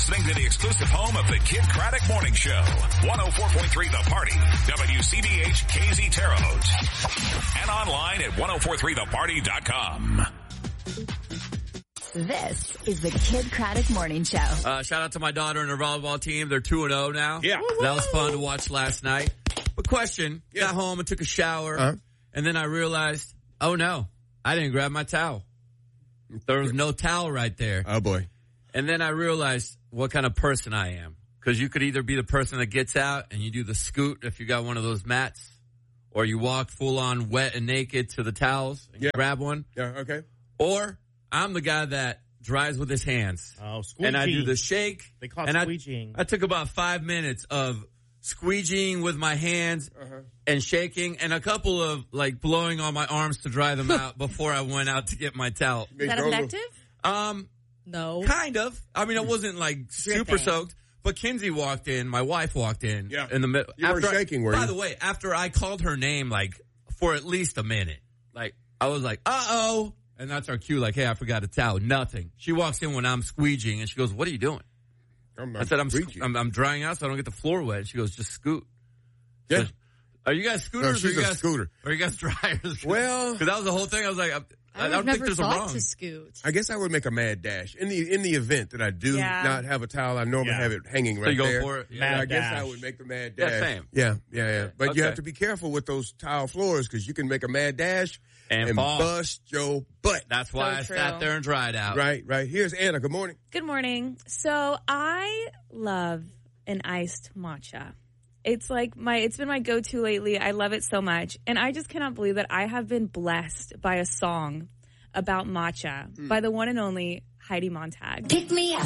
listening to the exclusive home of the Kid Craddock Morning Show. 104.3 The Party. WCBH KZ Terre Haute. And online at 1043theparty.com. This is the Kid Craddock Morning Show. Shout out to my daughter and her volleyball team. They're 2-0 now. Yeah. That was fun to watch last night. But question, got home and took a shower, and then I realized, oh no, I didn't grab my towel. There was no towel right there. Oh boy. And then I realized what kind of person I am. Because you could either be the person that gets out and you do the scoot if you got one of those mats, or you walk full on wet and naked to the towels and grab one. Yeah, okay. Or I'm the guy that drives with his hands. Oh, squeegeeing. And I do the shake. They call it and squeegeeing. I took about 5 minutes of squeegeeing with my hands and shaking, and a couple of like blowing on my arms to dry them out before I went out to get my towel. Is that effective? No. Kind of. I mean, it wasn't like super soaked. But Kinsey walked in, my wife walked in in the middle. You were shaking, were you? By the way, after I called her name like for at least a minute, like I was like, uh-oh. And that's our cue, like, hey, I forgot a towel. Nothing. She walks in when I'm squeegeeing, and she goes, what are you doing? I said, I'm drying out so I don't get the floor wet. She goes, just scoot. Yeah. So, are you guys scooters? No, she's or you a guys, scooter. Or are you guys dryers? Well. Because that was the whole thing. I was like, I don't think there's a wrong. To scoot. I guess I would make a mad dash. In the event that I do not have a towel, I normally have it hanging right there. So you go for it? Yeah. I guess I would make the mad dash. Yeah, same. Yeah. But you have to be careful with those tile floors because you can make a mad dash and bust your butt. That's why I sat there and dried out. Right. Here's Anna. Good morning. Good morning. So I love an iced matcha. It's like it's been my go-to lately. I love it so much. And I just cannot believe that I have been blessed by a song about matcha by the one and only Heidi Montag. Pick me up.